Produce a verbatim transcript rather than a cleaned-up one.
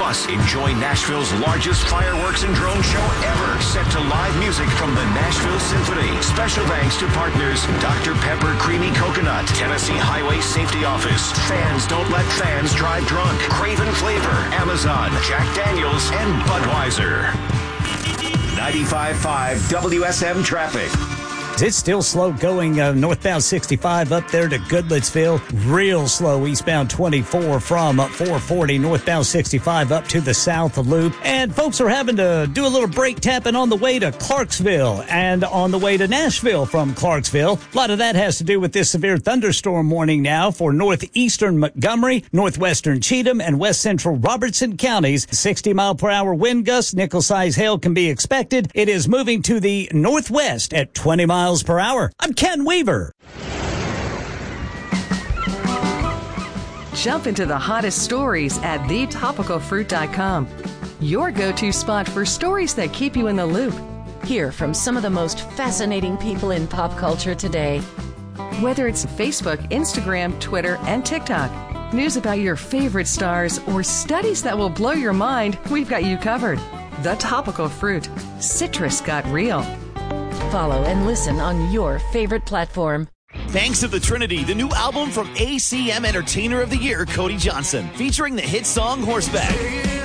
Plus, enjoy Nashville's largest fireworks and drone show ever, set to live music from the Nashville Symphony. Special thanks to partners Doctor Pepper Creamy Coconut, Tennessee Highway Safety Office, Fans Don't Let Fans Drive Drunk, Craven Flavor, Amazon, Jack Daniels, and Budweiser. ninety-five point five W S M Traffic. It's still slow going uh, northbound sixty-five up there to Goodlettsville. Real slow eastbound twenty-four from four forty northbound sixty-five up to the South Loop. And folks are having to do a little brake tapping on the way to Clarksville and on the way to Nashville from Clarksville. A lot of that has to do with this severe thunderstorm warning now for northeastern Montgomery, northwestern Cheatham, and west central Robertson counties. sixty mile per hour wind gusts, nickel-size hail can be expected. It is moving to the northwest at twenty miles per hour. I'm Ken Weaver. Jump into the hottest stories at the topical fruit dot com. Your go-to spot for stories that keep you in the loop. Hear from some of the most fascinating people in pop culture today. Whether it's Facebook, Instagram, Twitter, and TikTok, news about your favorite stars, or studies that will blow your mind, we've got you covered. The Topical Fruit. Citrus got real. Follow and listen on your favorite platform. Banks of the Trinity, the new album from A C M Entertainer of the Year, Cody Johnson, featuring the hit song Horseback.